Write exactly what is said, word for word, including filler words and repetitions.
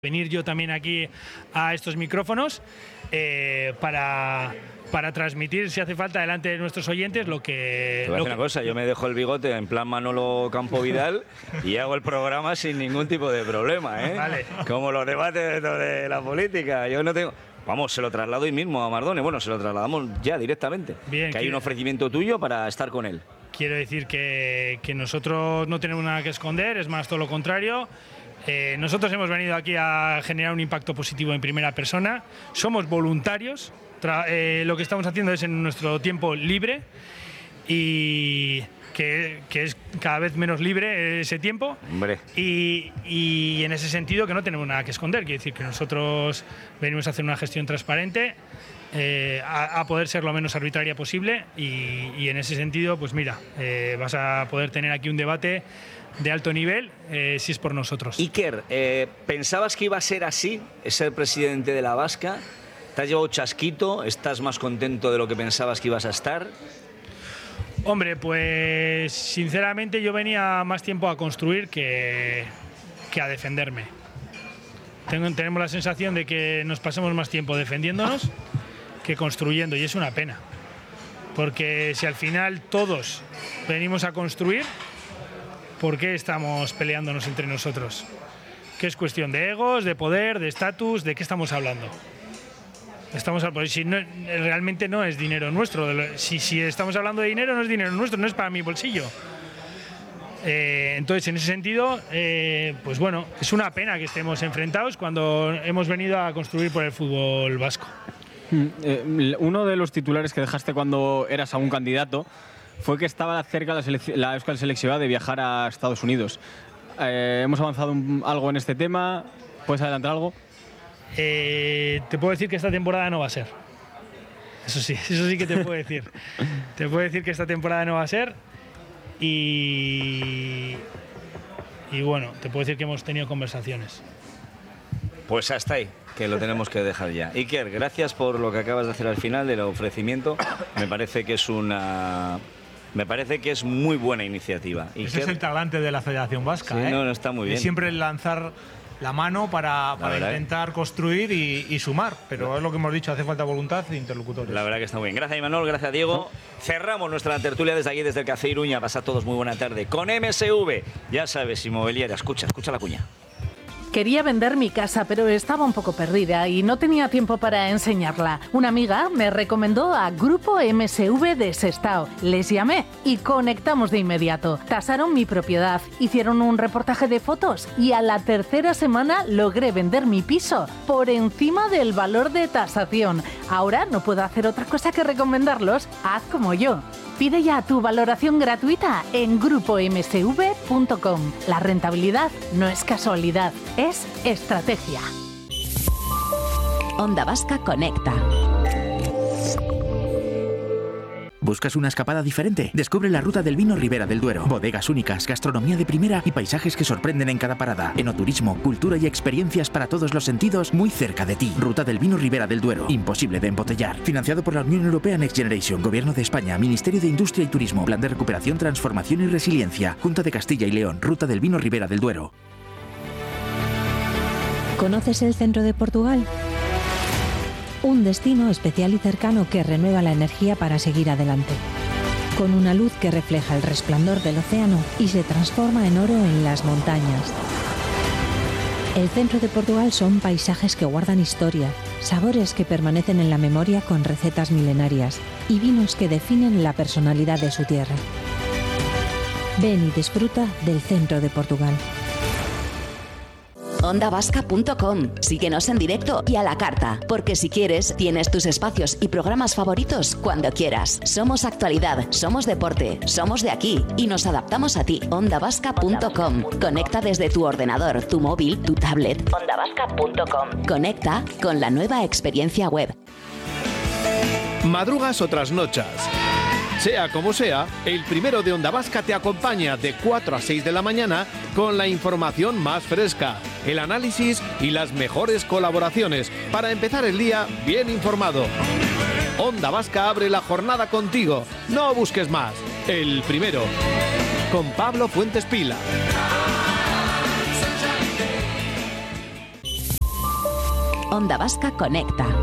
venir yo también aquí a estos micrófonos eh, para, para transmitir, si hace falta, delante de nuestros oyentes lo que... Te voy a lo decir que... una cosa, yo me dejo el bigote en plan Manolo Campo Vidal y hago el programa sin ningún tipo de problema, ¿eh? Vale. Como los debates de, de la política, yo no tengo... Vamos, se lo traslado hoy mismo a Mardone, bueno, se lo trasladamos ya directamente. Bien, que hay quiero... un ofrecimiento tuyo para estar con él. Quiero decir que, que nosotros no tenemos nada que esconder, es más todo lo contrario. Eh, nosotros hemos venido aquí a generar un impacto positivo en primera persona. Somos voluntarios. Tra- eh, lo que estamos haciendo es en nuestro tiempo libre y que, que es cada vez menos libre ese tiempo. Hombre. Y, y en ese sentido que no tenemos nada que esconder. Quiere decir que nosotros venimos a hacer una gestión transparente, eh, a, a poder ser lo menos arbitraria posible y, y en ese sentido, pues mira, eh, vas a poder tener aquí un debate de alto nivel, eh, si es por nosotros. Iker, eh, ¿pensabas que iba a ser así, ser presidente de la Vasca? ¿Te has llevado chasquito? ¿Estás más contento de lo que pensabas que ibas a estar? Hombre, pues sinceramente yo venía más tiempo a construir que, que a defenderme. Tengo, tenemos la sensación de que nos pasamos más tiempo defendiéndonos que construyendo, y es una pena. Porque si al final todos venimos a construir, ¿por qué estamos peleándonos entre nosotros? ¿Qué es cuestión de egos, de poder, de estatus? ¿De qué estamos hablando? Estamos al, si no, realmente no es dinero nuestro. Si, si estamos hablando de dinero, no es dinero nuestro, no es para mi bolsillo. Eh, entonces, en ese sentido, eh, pues bueno, es una pena que estemos enfrentados cuando hemos venido a construir por el fútbol vasco. Eh, uno de los titulares que dejaste cuando eras aún candidato fue que estaba cerca la, selec- la Euskal Selección de viajar a Estados Unidos. Eh, ¿Hemos avanzado un, algo en este tema? ¿Puedes adelantar algo? Eh, te puedo decir que esta temporada no va a ser. Eso sí, eso sí que te puedo decir. Te puedo decir que esta temporada no va a ser. Y, y bueno, te puedo decir que hemos tenido conversaciones. Pues hasta ahí, que lo tenemos que dejar ya. Iker, gracias por lo que acabas de hacer al final del ofrecimiento. Me parece que es una... Me parece que es muy buena iniciativa. Ese Iker... es el talante de la Federación Vasca, Sí, ¿eh? no, no, está muy bien. Y siempre lanzar la mano para, para verdad, intentar ¿eh? construir y, y sumar. Pero es lo que hemos dicho, hace falta voluntad de interlocutores. La verdad que está muy bien. Gracias, Imanol, gracias, Diego. Cerramos nuestra tertulia desde aquí, desde el Café Iruña. Pasad todos muy buena tarde. Con M S V, ya sabes, inmobiliaria. Escucha, escucha la cuña. Quería vender mi casa, pero estaba un poco perdida y no tenía tiempo para enseñarla. Una amiga me recomendó a Grupo M S V de Sestao. Les llamé y conectamos de inmediato. Tasaron mi propiedad, hicieron un reportaje de fotos y a la tercera semana logré vender mi piso por encima del valor de tasación. Ahora no puedo hacer otra cosa que recomendarlos. Haz como yo. Pide ya tu valoración gratuita en grupo m s v punto com. La rentabilidad no es casualidad, es estrategia. Onda Vasca conecta. ¿Buscas una escapada diferente? Descubre la ruta del vino Ribera del Duero. Bodegas únicas, gastronomía de primera y paisajes que sorprenden en cada parada. Enoturismo, cultura y experiencias para todos los sentidos muy cerca de ti. Ruta del vino Ribera del Duero. Imposible de embotellar. Financiado por la Unión Europea Next Generation, Gobierno de España, Ministerio de Industria y Turismo, Plan de Recuperación, Transformación y Resiliencia, Junta de Castilla y León. Ruta del vino Ribera del Duero. ¿Conoces el centro de Portugal? Un destino especial y cercano que renueva la energía para seguir adelante. Con una luz que refleja el resplandor del océano y se transforma en oro en las montañas. El centro de Portugal son paisajes que guardan historia, sabores que permanecen en la memoria con recetas milenarias y vinos que definen la personalidad de su tierra. Ven y disfruta del centro de Portugal. onda vasca punto com. Síguenos en directo y a la carta, porque si quieres, tienes tus espacios y programas favoritos cuando quieras. Somos actualidad, somos deporte, somos de aquí y nos adaptamos a ti. onda vasca punto com. Conecta desde tu ordenador, tu móvil, tu tablet. onda vasca punto com. Conecta con la nueva experiencia web. Madrugas o trasnochas. Sea como sea, el primero de Onda Vasca te acompaña de cuatro a seis de la mañana con la información más fresca, el análisis y las mejores colaboraciones para empezar el día bien informado. Onda Vasca abre la jornada contigo. No busques más. El primero. Con Pablo Fuentes Pila. Onda Vasca Conecta.